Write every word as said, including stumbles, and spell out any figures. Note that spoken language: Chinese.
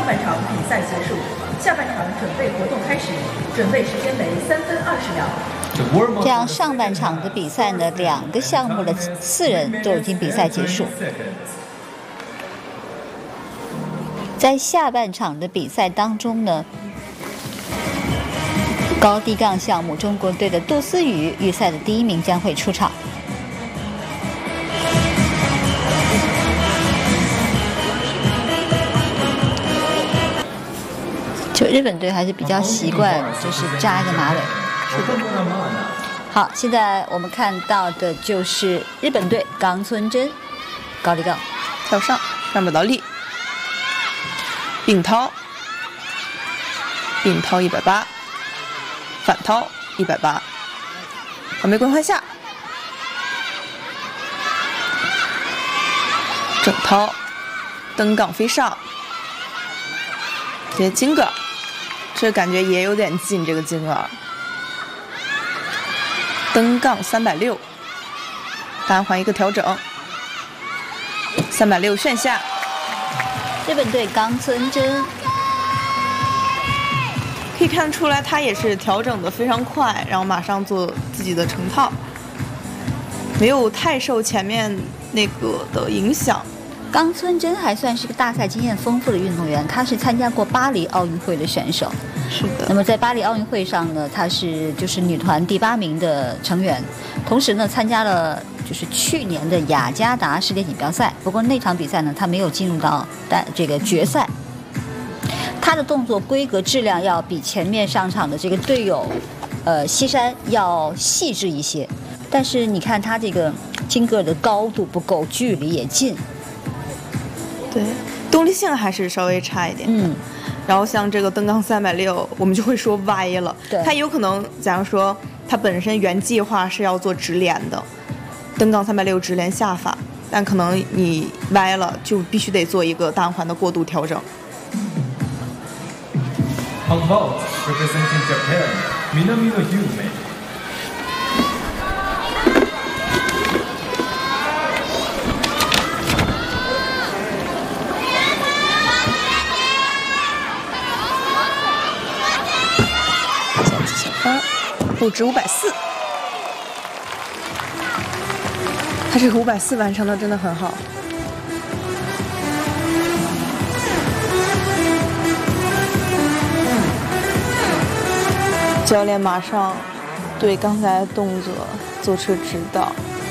半场比赛结束，下半场准备活动开始，准备时间为三分二十秒。 这样上半场的比赛呢，两个项目的四人都已经比赛结束。在下半场的比赛当中呢，高低杠项目中国队的杜思雨预赛的第一名将会出场。就日本队还是比较习惯，就是扎一个马尾。是的。好，现在我们看到的就是日本队冈村真高低杠跳上，上不到力，并掏，并掏一百八，反掏一百八，环玫瑰换下，整掏，登杠飞上，接金个，这感觉也有点近，这个金个。登杠三百六，单环一个调整，三百六旋下。 日本队冈村真可以看出来，他也是调整的非常快，然后马上做自己的成套，没有太受前面那个的影响。 冈村真还算是个大赛经验丰富的运动员，他是参加过巴黎奥运会的选手。 是的。 那么在巴黎奥运会上呢，他是就是女团第八名的成员，同时呢参加了就是去年的雅加达世界锦标赛。不过那场比赛呢，他没有进入到但这个决赛。他的动作规格质量要比前面上场的这个队友，呃西山要细致一些。但是你看他这个金个的高度不够，距离也近。 对，动力性还是稍微差一点的。嗯，然后像这个登杠三百六，我们就会说歪了。 对， 它有可能，假如说它本身原计划是要做直连的，登杠三百六直连下法，但可能你歪了，就必须得做一个单环的过渡调整。 On vault, representing Japan, Minamino Yume. 后直五百四，他这个五百四完成的真的很好。教练马上对刚才的动作做出指导。